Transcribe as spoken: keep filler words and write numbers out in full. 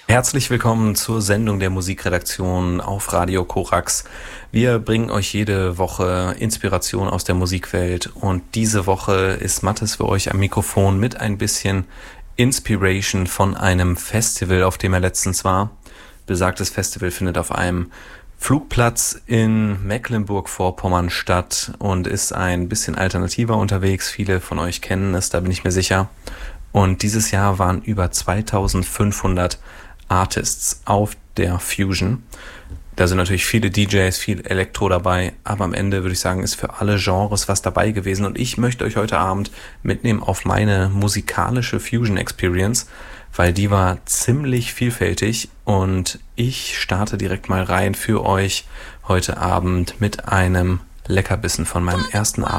Herzlich willkommen zur Sendung der Musikredaktion auf Radio Korax. Wir bringen euch jede Woche Inspiration aus der Musikwelt und diese Woche ist Mathis für euch am Mikrofon mit ein bisschen Inspiration von einem Festival, auf dem er letztens war. Besagtes Festival findet auf einem Flugplatz in Mecklenburg-Vorpommern statt und ist ein bisschen alternativer unterwegs. Viele von euch kennen es, da bin ich mir sicher. Und dieses Jahr waren über zweitausendfünfhundert Artists auf der Fusion. Da sind natürlich viele D Js, viel Elektro dabei, aber am Ende würde ich sagen, ist für alle Genres was dabei gewesen und ich möchte euch heute Abend mitnehmen auf meine musikalische Fusion Experience, weil die war ziemlich vielfältig und ich starte direkt mal rein für euch heute Abend mit einem Leckerbissen von meinem ersten Abend.